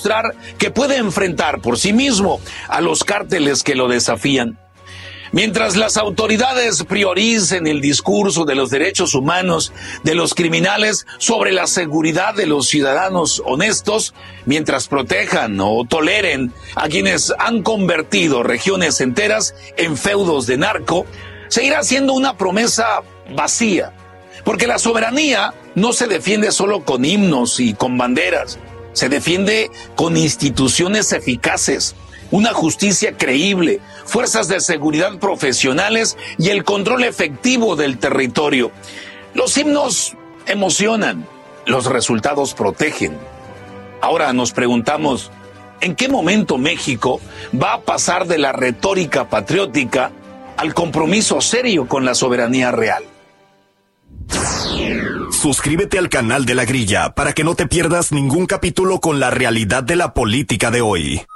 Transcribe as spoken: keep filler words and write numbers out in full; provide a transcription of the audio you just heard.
demostrar que puede enfrentar por sí mismo a los cárteles que lo desafían. Mientras las autoridades prioricen el discurso de los derechos humanos de los criminales sobre la seguridad de los ciudadanos honestos, mientras protejan o toleren a quienes han convertido regiones enteras en feudos de narco, seguirá siendo una promesa vacía, porque la soberanía no se defiende solo con himnos y con banderas, se defiende con instituciones eficaces, una justicia creíble, fuerzas de seguridad profesionales y el control efectivo del territorio. Los himnos emocionan, los resultados protegen. Ahora nos preguntamos, ¿en qué momento México va a pasar de la retórica patriótica al compromiso serio con la soberanía real? Suscríbete al canal de La Grilla para que no te pierdas ningún capítulo con la realidad de la política de hoy.